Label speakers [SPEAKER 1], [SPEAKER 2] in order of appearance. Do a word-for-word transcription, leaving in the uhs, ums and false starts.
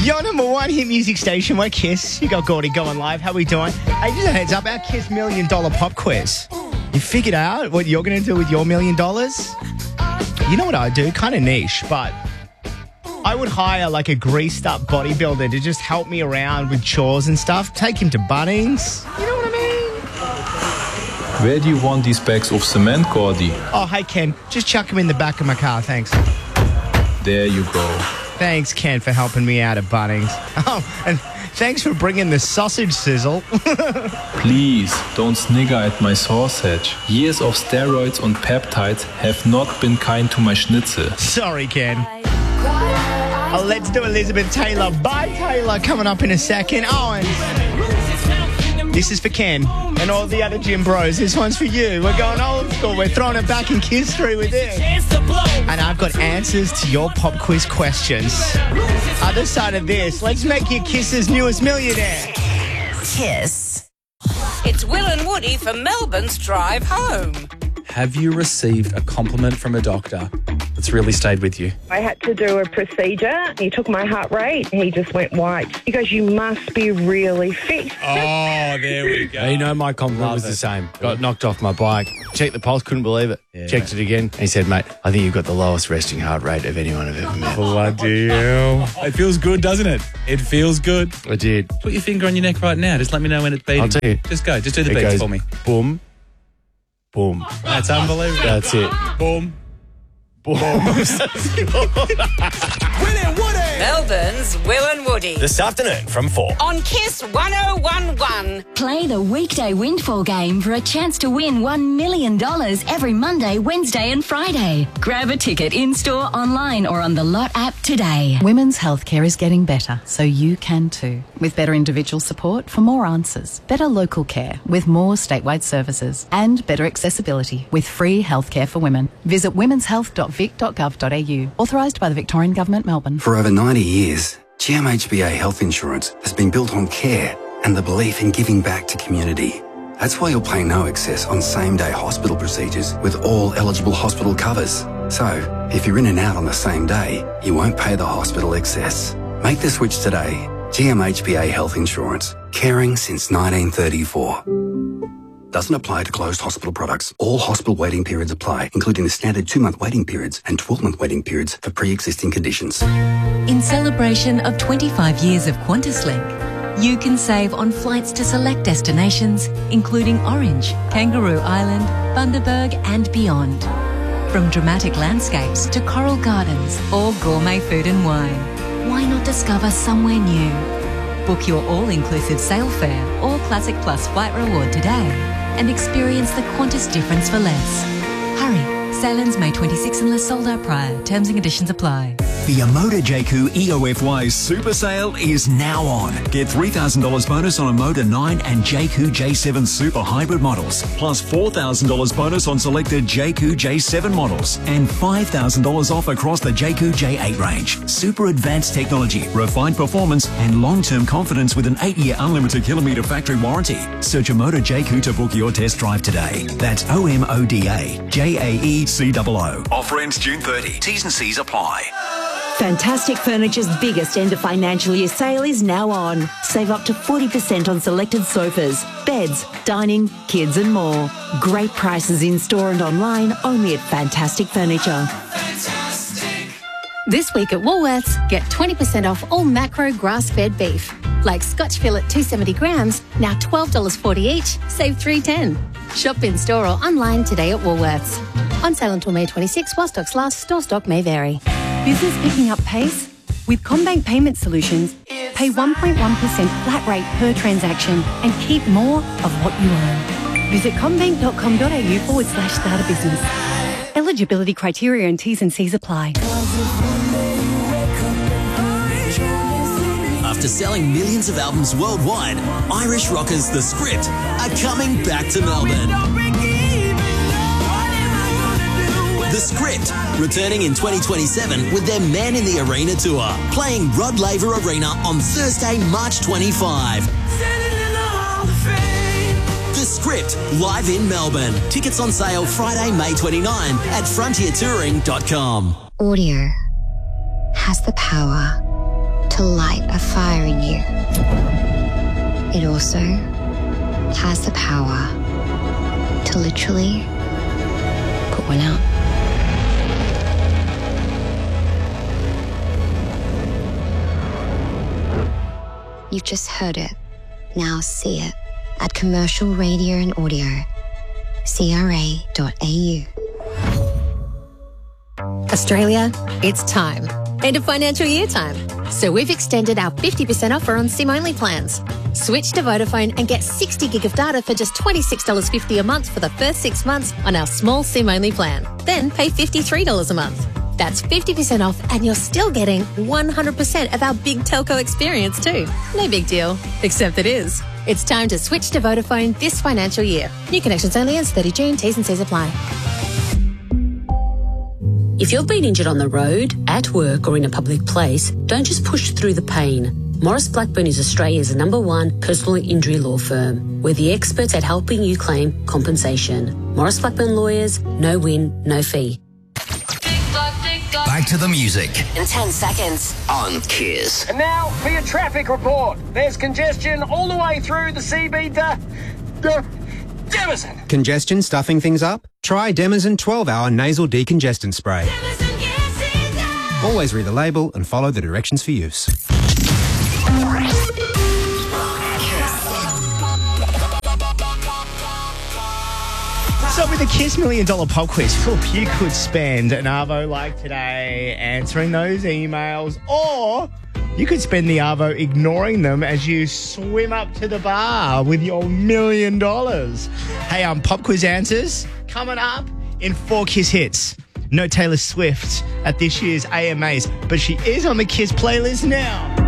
[SPEAKER 1] Your number one hit music station, we're Kiss. You got Gordy going live. How we doing? Hey, just a heads up, our Kiss Million Dollar Pop Quiz. You figured out what you're going to do with your million dollars? You know what I do? Kind of niche, but I would hire like a greased up bodybuilder to just help me around with chores and stuff. Take him to Bunnings. You know what I mean?
[SPEAKER 2] Where do you want these bags of cement, Gordy?
[SPEAKER 1] Oh, hey, Ken. Just chuck them in the back of my car, thanks.
[SPEAKER 2] There you go.
[SPEAKER 1] Thanks, Ken, for helping me out at Bunnings. Oh, and thanks for bringing the sausage sizzle.
[SPEAKER 2] Please, don't snigger at my sausage. Years of steroids and peptides have not been kind to my schnitzel.
[SPEAKER 1] Sorry, Ken. Oh, let's do Elizabeth Taylor. Bye, Taylor. Coming up in a second. Oh, and this is for Ken and all the other gym bros. This one's for you. We're going old school. We're throwing it back in history with this. And I've got answers to your pop quiz questions. Other side of this, let's make you Kiss's newest millionaire.
[SPEAKER 3] Kiss. It's Will and Woody for Melbourne's Drive Home.
[SPEAKER 4] Have you received a compliment from a doctor that's really stayed with you?
[SPEAKER 5] I had to do a procedure. He took my heart rate. He just went white. He goes, you must be really fit.
[SPEAKER 6] Oh, there we go.
[SPEAKER 4] You know, my compliment
[SPEAKER 6] Love
[SPEAKER 4] was
[SPEAKER 6] it.
[SPEAKER 4] the same. Got knocked off my bike. Checked the pulse, couldn't believe it.
[SPEAKER 6] Yeah.
[SPEAKER 4] Checked it again. And he said, mate, I think you've got the lowest resting heart rate of anyone I've ever met.
[SPEAKER 6] Bloody hell. It feels good, doesn't it? It feels good.
[SPEAKER 4] I did.
[SPEAKER 6] Put your finger on your neck right now. Just let me know when it's beating.
[SPEAKER 4] I'll tell you.
[SPEAKER 6] Just go. Just do the
[SPEAKER 4] It
[SPEAKER 6] beats
[SPEAKER 4] goes
[SPEAKER 6] for me.
[SPEAKER 4] boom, boom.
[SPEAKER 6] That's unbelievable.
[SPEAKER 4] That's it.
[SPEAKER 6] Boom.
[SPEAKER 4] Boom.
[SPEAKER 3] Melbourne's Will and Woody.
[SPEAKER 7] This afternoon from four.
[SPEAKER 3] On Kiss one oh one one.
[SPEAKER 8] Play the weekday windfall game for a chance to win one million dollars every Monday, Wednesday and Friday. Grab a ticket in-store, online or on the Lot app today.
[SPEAKER 9] Women's healthcare is getting better, so you can too. With better individual support for more answers, better local care with more statewide services, and better accessibility with free healthcare for women. Visit womens health dot vic dot gov dot a u. Authorised by the Victorian Government, Melbourne.
[SPEAKER 10] For over ninety years, G M H B A Health Insurance has been built on care and the belief in giving back to community. That's why you'll pay no excess on same-day hospital procedures with all eligible hospital covers. So, if you're in and out on the same day, you won't pay the hospital excess. Make the switch today. G M H B A Health Insurance. Caring since nineteen thirty-four. Doesn't apply to closed hospital products. All hospital waiting periods apply, including the standard two-month waiting periods and twelve-month waiting periods for pre-existing conditions.
[SPEAKER 11] In celebration of twenty-five years of QantasLink, you can save on flights to select destinations, including Orange, Kangaroo Island, Bundaberg and beyond. From dramatic landscapes to coral gardens or gourmet food and wine, why not discover somewhere new? Book your all-inclusive sail fare or Classic Plus flight reward today and experience the Qantas difference for less. Hurry, sail-ins May twenty-sixth unless sold out prior. Terms and conditions apply.
[SPEAKER 12] The Amoda J Q E O F Y Super Sale is now on. Get three thousand dollars bonus on Amoda nine and J Q J seven Super Hybrid models, plus four thousand dollars bonus on selected J Q J seven models, and five thousand dollars off across the J Q J eight range. Super advanced technology, refined performance, and long-term confidence with an eight-year unlimited kilometre factory warranty. Search Amoda J Q to book your test drive today. That's O M O D A J A E C O O. Offer ends June thirtieth. T's and C's apply.
[SPEAKER 13] Fantastic Furniture's biggest end of financial year sale is now on. Save up to forty percent on selected sofas, beds, dining, kids and more. Great prices in store and online only at Fantastic Furniture.
[SPEAKER 14] This week at Woolworths, get twenty percent off all macro grass-fed beef. Like Scotch fillet two hundred seventy grams, now twelve dollars forty each, save three dollars ten. Shop in store or online today at Woolworths. On sale until May twenty-sixth, while stocks last, store stock may vary.
[SPEAKER 15] Business picking up pace? With CommBank Payment Solutions, pay one point one percent flat rate per transaction and keep more of what you own. Visit commbank dot com dot a u forward slash start a business. Eligibility criteria and T's and C's apply.
[SPEAKER 7] After selling millions of albums worldwide, Irish rockers The Script are coming back to Melbourne. The Script, returning in twenty twenty-seven with their Man in the Arena tour, playing Rod Laver Arena on Thursday, March twenty-fifth. The Script, live in Melbourne. Tickets on sale Friday, May twenty-ninth at frontier touring dot com.
[SPEAKER 16] Audio has the power to light a fire in you. It also has the power to literally put one out. You've just heard it. Now see it at Commercial Radio and Audio, c r a dot a u.
[SPEAKER 17] Australia, it's time. End of financial year time. So we've extended our fifty percent offer on SIM-only plans. Switch to Vodafone and get sixty gig of data for just twenty-six dollars fifty a month for the first six months on our small SIM-only plan. Then pay fifty-three dollars a month. That's fifty percent off and you're still getting one hundred percent of our big telco experience too. No big deal, except it is. It's time to switch to Vodafone this financial year. New connections only ends thirty June. T's and C's apply.
[SPEAKER 18] If you've been injured on the road, at work or in a public place, don't just push through the pain. Morris Blackburn is Australia's number one personal injury law firm. We're the experts at helping you claim compensation. Morris Blackburn Lawyers, no win, no fee.
[SPEAKER 19] Back to the music
[SPEAKER 20] in ten seconds
[SPEAKER 19] on Kiss.
[SPEAKER 21] And now for your traffic report. There's congestion all the way through the C B to De- Demison.
[SPEAKER 22] Congestion stuffing things up? Try Demison twelve hour nasal decongestant spray. Always read the label and follow the directions for use.
[SPEAKER 1] So with the Kiss Million Dollar Pop Quiz, Philip, you could spend an Arvo like today answering those emails, or you could spend the Arvo ignoring them as you swim up to the bar with your million dollars. Hey, um, Pop Quiz answers coming up in four Kiss hits. No Taylor Swift at this year's A M As, but she is on the Kiss playlist now.